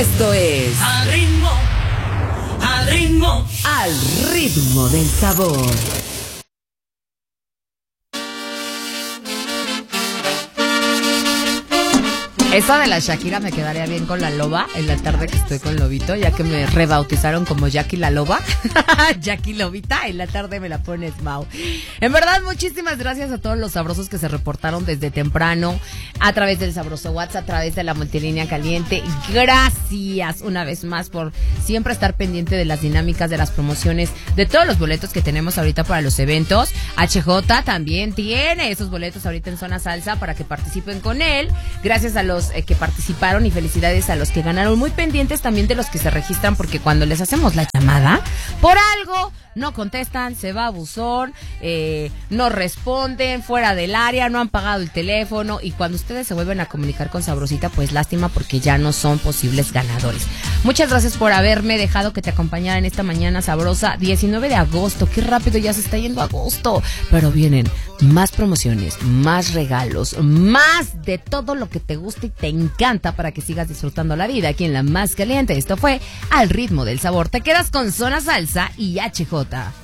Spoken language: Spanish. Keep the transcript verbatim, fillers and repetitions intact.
Esto es Al ritmo, al ritmo, Al ritmo del sabor. Esa de la Shakira me quedaría bien con la loba en la tarde que estoy con Lobito, ya que me rebautizaron como Jackie la Loba. Jackie Lobita, en la tarde me la pones, Mau. En verdad, muchísimas gracias a todos los sabrosos que se reportaron desde temprano, a través del sabroso WhatsApp, a través de la multilínea caliente. Gracias una vez más por siempre estar pendiente de las dinámicas, de las promociones, de todos los boletos que tenemos ahorita para los eventos. H J también tiene esos boletos ahorita en Zona Salsa para que participen con él. Gracias a los eh, que participaron y felicidades a los que ganaron. Muy pendientes también de los que se registran, porque cuando les hacemos la llamada, por algo no contestan, se va a buzón, eh, no responden, fuera del área, no han pagado el teléfono, y cuando ustedes se vuelven a comunicar con Sabrosita, pues lástima, porque ya no son posibles ganadores. Muchas gracias por haberme dejado que te acompañara en esta mañana sabrosa. diecinueve de agosto, qué rápido ya se está yendo agosto, pero vienen más promociones, más regalos, más de todo lo que te gusta y te encanta para que sigas disfrutando la vida aquí en La Más Caliente. Esto fue Al Ritmo del Sabor. Te quedas con Zona Salsa y H J.